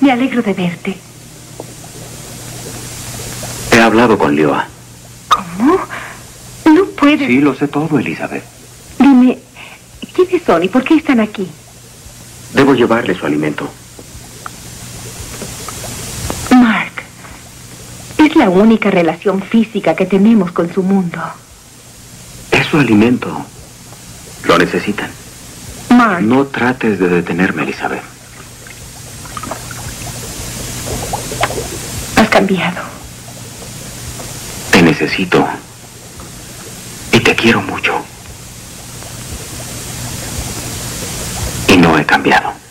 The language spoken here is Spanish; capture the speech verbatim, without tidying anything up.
Me alegro de verte. He hablado con Lioa. ¿Cómo? No puedes... Sí, lo sé todo, Elizabeth. Dime, ¿quiénes son y por qué están aquí? Debo llevarle su alimento. Mark, es la única relación física que tenemos con su mundo. Es su alimento. Lo necesitan. Mark. No trates de detenerme, Elizabeth. Has cambiado. Te necesito. Y te quiero mucho. Y no he cambiado.